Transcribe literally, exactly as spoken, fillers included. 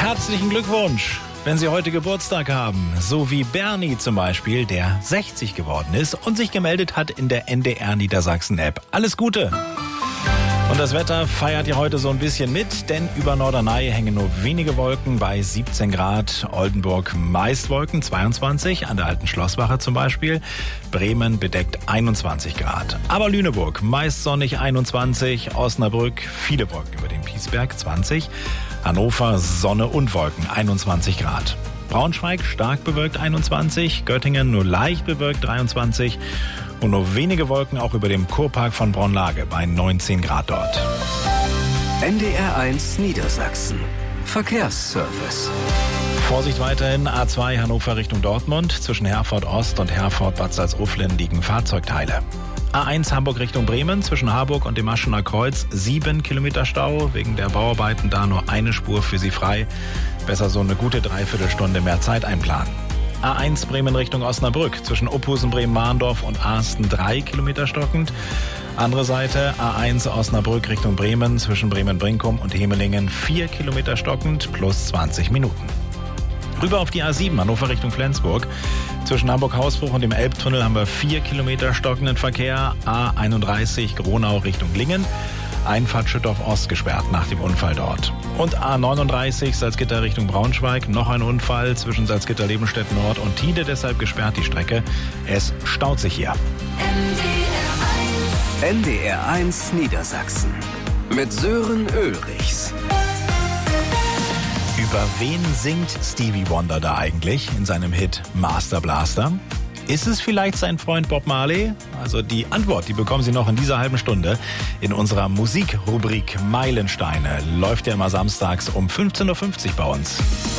Herzlichen Glückwunsch, wenn Sie heute Geburtstag haben. So wie Bernie zum Beispiel, der sechzig geworden ist und sich gemeldet hat in der N D R Niedersachsen-App. Alles Gute! Und das Wetter feiert ja heute so ein bisschen mit, denn über Norderney hängen nur wenige Wolken bei siebzehn Grad. Oldenburg meist Wolken, zweiundzwanzig, an der Alten Schlosswache zum Beispiel. Bremen bedeckt einundzwanzig Grad. Aber Lüneburg meist sonnig einundzwanzig, Osnabrück viele Wolken über dem Piesberg zwanzig. Hannover Sonne und Wolken einundzwanzig Grad. Braunschweig stark bewölkt einundzwanzig, Göttingen nur leicht bewölkt dreiundzwanzig und nur wenige Wolken auch über dem Kurpark von Braunlage bei neunzehn Grad dort. N D R eins Niedersachsen. Verkehrsservice. Vorsicht weiterhin, A zwei Hannover Richtung Dortmund. Zwischen Herford Ost und Herford Bad Salzuflen liegen Fahrzeugteile. A eins Hamburg Richtung Bremen, zwischen Harburg und dem Aschener Kreuz sieben Kilometer Stau. Wegen der Bauarbeiten da nur eine Spur für Sie frei. Besser so eine gute Dreiviertelstunde mehr Zeit einplanen. A eins Bremen Richtung Osnabrück, zwischen Ophusen, Bremen-Mahndorf und Asten drei Kilometer stockend. Andere Seite, A eins Osnabrück Richtung Bremen, zwischen Bremen-Brinkum und Hemelingen vier Kilometer stockend, plus zwanzig Minuten. Rüber auf die A sieben, Hannover Richtung Flensburg. Zwischen Hamburg-Hausbruch und dem Elbtunnel haben wir vier Kilometer stockenden Verkehr. A einunddreißig Gronau Richtung Lingen. Einfahrt Schüttorf Ost gesperrt nach dem Unfall dort. Und A neununddreißig Salzgitter Richtung Braunschweig. Noch ein Unfall zwischen Salzgitter-Lebenstedt Nord und Tide. Deshalb gesperrt die Strecke. Es staut sich hier. N D R eins Niedersachsen. Mit Sören Ulrichs. Über wen singt Stevie Wonder da eigentlich in seinem Hit Master Blaster? Ist es vielleicht sein Freund Bob Marley? Also die Antwort, die bekommen Sie noch in dieser halben Stunde in unserer Musikrubrik Meilensteine. Läuft ja immer samstags um fünfzehn Uhr fünfzig bei uns.